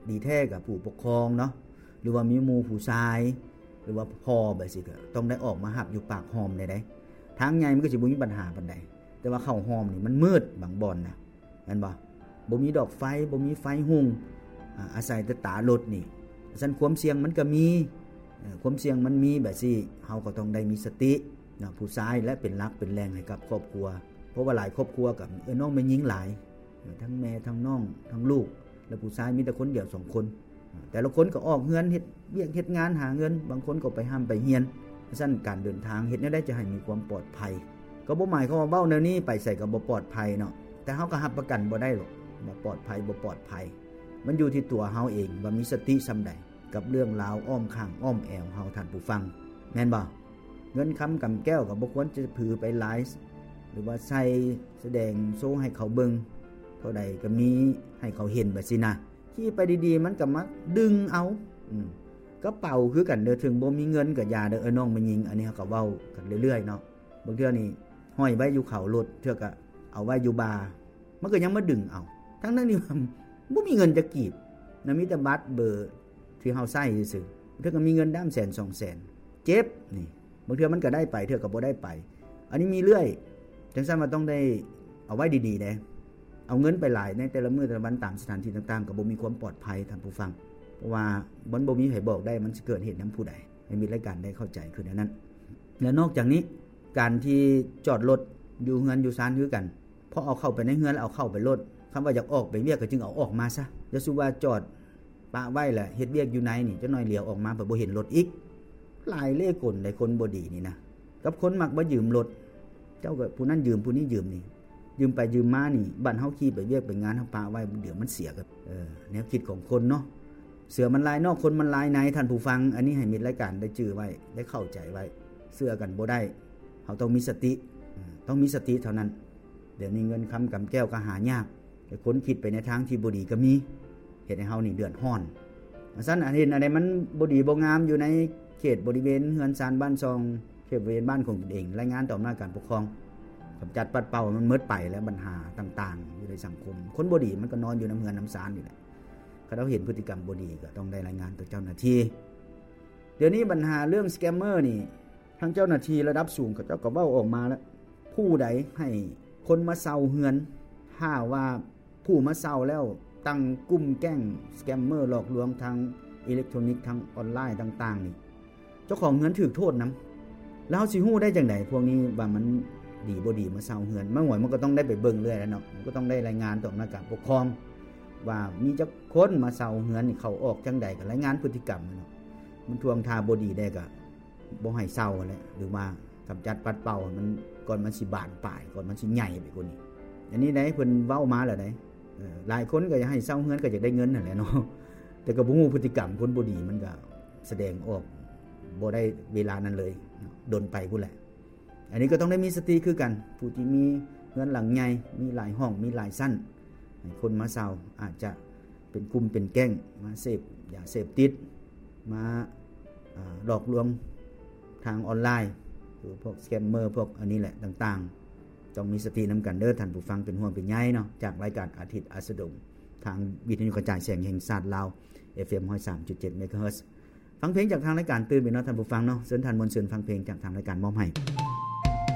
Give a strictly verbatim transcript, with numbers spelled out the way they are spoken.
ดีแท้กับผู้ปกครองเนาะหรือว่ามีหมู่ผู้ชายหรือว่าพ่อแบบสิก็ต้องได้ออกมาหับอยู่ปากหอมได้ได้ทางใหญ่มันก็สิบ่มีปัญหาปานใดแต่ว่าเข้าหอมนี่มันมืดบางบ่อนนะแม่นบ่บ่มีดอกไฟบ่มีไฟหุ่งอ่าอาศัยแต่ตารถนี่ซั่นความเสี่ยงมันก็มีเอ่อความเสี่ยงมันมีแบบสิเฮาก็ต้องได้มีสติเนาะผู้ชายและเป็นหลักเป็นแรงให้กับครอบครัวเพราะว่าหลายครอบครัวกับเอ้อน้องแม่หญิงหลายทั้งแม่ทั้งน้องทั้งลูกแล้วผู้ชายมีแต่คนเดียวสองคนแต่ละคนก็ออกเฮือนเฮ็ดเวียกเฮ็ดงานหาเงินบางคนก็ไปห้ามไปเฮียนซั่นการเดินทางเฮ็ดแนวใดจะให้มีความปลอดภัยก็บ่หมายความว่าเว้าแนวนี้ไปใส่ก็บ่ปลอดภัยเนาะแต่เฮาก็รับประกันบ่ได้หรอกว่าปลอดภัยบ่ปลอดภัยมันอยู่ที่ตัวเฮาเองว่ามีสติส่าใดกับเรื่องราวอ้อมข้างอ้อมแอวเฮาท่านผู้ฟังแม่นบ่เงินคำกำแก้วก็บ่ควรจะผือไปไลฟ์หรือว่าใส่แสดงโชว์ให้เขาเบิ่งเท่าใดก็มีให้เขาเห็นแบบสินะขี่ไปดีๆมันก็มักดึงเอาอืมกระเป๋าคือกันเด้อถึงบ่มีเงินก็อย่าเด้อเอ้อน้องมายิงอันนี้เฮาก็เว้ากันเรื่อยๆเนาะบางเทื่อนี่ห้อยไว้อยู่เขารถเทื่อก็เอาไว้อยู่บาร์มันก็ยังมาดึงเอาทั้งนั้นนี่บ่มีเงินจะกีบนะมีแต่บัตรเบอร์ที่เฮาใช้ซื่อๆเทื่อก็มีเงินด้ามแสนสองแสนเจ็บนี่บางเทื่อมันก็ได้ไปเทื่อก็บ่ได้ไปอันนี้มีเรื่อยจังซั่นมันต้องได้เอาไว้ดีๆเด้เอาเงินไปหลายในแต่ละมื้อแต่ละวันตามสถานที่ต่างๆก็บ่มีความปลอดภัยท่านผู้ฟังเพราะว่าบ่บ่มีไผบอกได้มันสิเกิดเหตุนำผู้ใดให้มีรายการได้เข้าใจคือนั้นและนอกจากนี้การที่จอดรถอยู่เฮือนอยู่ศาลคือกันพอเอาเข้าไปในเฮือนแล้วเอาเข้าไปรถคำว่าอยากออกไปเวียกก็จึงเอาออกมาซะอย่าสุว่าจอดปะไว้แหละเฮ็ดเวียกอยู่ในนี่จักหน่อยเหลียวออกมาบ่เห็นรถอีกหลายเล่กลหลายคนบ่ดีนี่นะกับคนมักบ่ยืมรถเจ้าก็ผู้นั้นยืมผู้นี้ยืมนี่ยืมไปยืมมานี่บ้านเฮาขี่ไปเวียกไปงานเฮาปะไว้เดี๋ยวมันเสียกับเออแนวคิดของคนเนาะเสือมันลายนอกคนมันลายในท่านผู้ฟังอันนี้ให้มีรายการได้จื้อไว้ได้เข้าใจไว้เสื้อกันบ่ได้เฮาต้องมีสติต้องมีสติเท่านั้นเดี๋ยวนี้เงินคำกำแก้วก็หายากแต่คนคิดไปในทางที่บ่ดีก็มีเฮ็ดให้เฮานี่เดือดร้อนซั่นอันเห็นอะไรมันบ่ดีบ่งามอยู่ในเขตบริเวณเฮือนศาลบ้านซองเขตบริเวณบ้านของตนเองรายงานต่ออำนาจการปกครองกำจัดปัดเป่ามันหมดไปแล้วปัญหาต่างๆอยู่ในสังคมคนบ่ดีมันก็นอนอยู่ในเฮือนน้ำศาลนี่แหละถ้าเราเห็นพฤติกรรมบ่ดีก็ต้องได้รายงานต่อเจ้าหน้าที่เดี๋ยวนี้ปัญหาเรื่องสแกมเมอร์นี่ทั้งเจ้าหน้าที่ระดับสูงก็เจ้าก็เว้าออกมาแล้วผู้ใดให้คนมาเซาเฮือนถ้าว่าผู้มาเซาแล้วตั้งกลุ่มแก๊งสแกมเมอร์หลอกลวงทางอิเล็กทรอนิกส์ทางออนไลน์ต่างๆนี่เจ้าของเฮือนถูกโทษนำแล้วเฮาสิฮู้ได้จังได๋พวกนี้ว่ามันดีบ่ดีมาเซาเฮือนมันหวยมันก็ต้องได้ไปเบิ่งเรื่อยแล้วเนาะมันก็ต้องได้รายงานต่ออำนาจการปกครองว่ามีเจ้าคนมาเซาเฮือนนี่เขาออกจังได๋ก็รายงานพฤติกรรมเนาะมันทวงท่าบ่ดีได้ก็บ่ให้เซาแหละหรือว่ากำจัดปัดเป่ามันก่อนมันสิบานปลายก่อนมันสิใหญ่ไปกว่านี้อันนี้ได้เพิ่นเว้ามาแล้วได้เออหลายคนก็อยากให้เซาเฮือนก็อยากได้เงินนั่นแหละเนาะแต่ก็บ่ฮู้พฤติกรรมคนบ่ดีมันก็แสดงออกบ่ได้เวลานั้นเลยดนไปพุ่นแหละอันนี้ก็ต้องได้มีสติคือกันผู้ที่มีเฮือนหลังใหญ่มีหลายห้องมีหลายชั้นให้คนมาเซาอาจจะเป็นกลุ่มเป็นแก๊งมาเสพยาเสพติดมาอ่าหลอกลวงทางออนไลน์หรือพวกสแกมเมอร์พวกอันนี้แหละต่างๆต้องมีสตินำกันเด้อท่านผู้ฟังเป็นห่วงเป็นใยเนาะจากรายการอาทิตย์อัสดงทางวิทยุกระจายเสียงแห่งชาติลาว เอฟ เอ็ม หนึ่งร้อยสามจุดเจ็ด เมกะเฮิรตซ์ ฟังเพลงจากทางรายการตื่นไปเนาะท่านผู้ฟังเนาะเชิญท่านมวลชนฟังเพลงจากทางรายการมอบให้